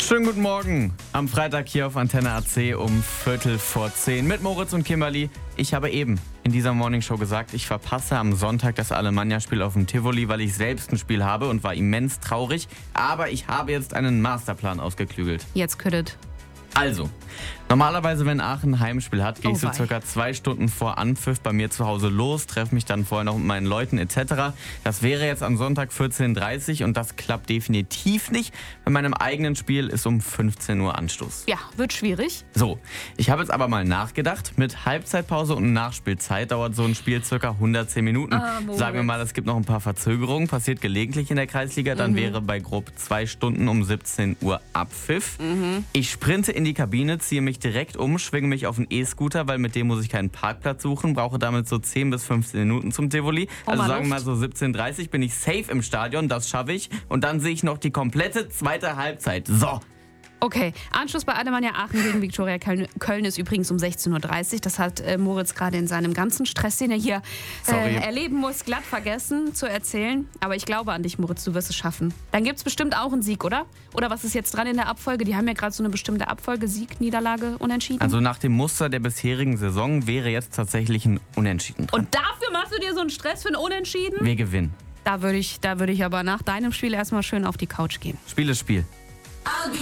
Schönen guten Morgen. Am Freitag hier auf Antenne AC um 9:45 mit Moritz und Kimberly. Ich habe eben in dieser Morningshow gesagt, ich verpasse am Sonntag das Alemannia-Spiel auf dem Tivoli, weil ich selbst ein Spiel habe und war immens traurig. Aber ich habe jetzt einen Masterplan ausgeklügelt. Jetzt ködet. Also, normalerweise, wenn Aachen ein Heimspiel hat, gehe ich so circa 2 Stunden vor Anpfiff bei mir zu Hause los, treffe mich dann vorher noch mit meinen Leuten etc. Das wäre jetzt am Sonntag 14:30 und das klappt definitiv nicht. Bei meinem eigenen Spiel ist um 15 Uhr Anstoß. Ja, wird schwierig. So, ich habe jetzt aber mal nachgedacht. Mit Halbzeitpause und Nachspielzeit dauert so ein Spiel circa 110 Minuten. Sagen wir mal, es gibt noch ein paar Verzögerungen, passiert gelegentlich in der Kreisliga. Dann wäre bei grob 2 Stunden um 17 Uhr Abpfiff. Ich sprinte in die Kabine, ziehe mich direkt um, schwinge mich auf einen E-Scooter, weil mit dem muss ich keinen Parkplatz suchen, brauche damit so 10 bis 15 Minuten zum Tivoli. Also sagen wir mal so 17:30 bin ich safe im Stadion, das schaffe ich. Und dann sehe ich noch die komplette zweite Halbzeit. So. Okay, Anschluss bei Alemannia Aachen gegen Viktoria Köln ist übrigens um 16:30 Uhr. Das hat Moritz gerade in seinem ganzen Stress, den er hier erleben muss, glatt vergessen zu erzählen. Aber ich glaube an dich, Moritz, du wirst es schaffen. Dann gibt es bestimmt auch einen Sieg, oder? Oder was ist jetzt dran in der Abfolge? Die haben ja gerade so eine bestimmte Abfolge, Sieg, Niederlage, Unentschieden. Also nach dem Muster der bisherigen Saison wäre jetzt tatsächlich ein Unentschieden dran. Und dafür machst du dir so einen Stress für ein Unentschieden? Wir gewinnen. Da würde ich aber nach deinem Spiel erstmal schön auf die Couch gehen. Spiel ist Spiel.